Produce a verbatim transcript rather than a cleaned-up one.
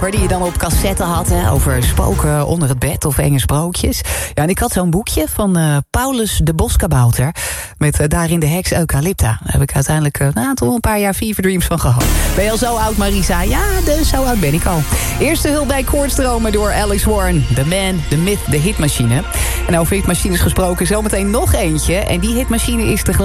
Die je dan op cassette had, hè, over spoken onder het bed of enge sprookjes. Ja, en ik had zo'n boekje van uh, Paulus de Boskabouter met uh, daarin de heks Eucalypta. Daar heb ik uiteindelijk uh, nou, toch een paar jaar Fever Dreams van gehad. Ben je al zo oud, Marisa? Ja, de, zo oud ben ik al. Eerste hulp bij koortsdromen door Alex Warren. The Man, The Myth, The Hitmachine. En over hitmachines gesproken, zometeen nog eentje. En die hitmachine is tegelijk